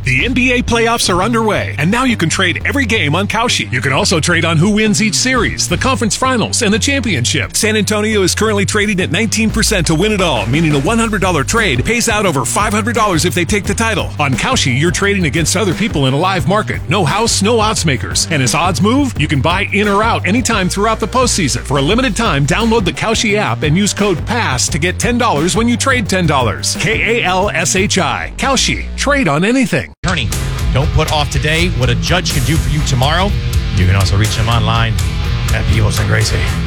The NBA playoffs are underway, and now you can trade every game on Kalshi. You can also trade on who wins each series, the conference finals, and the championship. San Antonio is currently trading at 19% to win it all, meaning a $100 trade pays out over $500 if they take the title. On Kalshi, you're trading against other people in a live market. No house, no odds makers. And as odds move, you can buy in or out anytime throughout the postseason. For a limited time, download the Kalshi app and use code PASS to get $10 when you trade $10. Kalshi. Kalshi. Trade on anything. Attorney, don't put off today what a judge can do for you tomorrow. You can also reach him online at Beals and Gracie.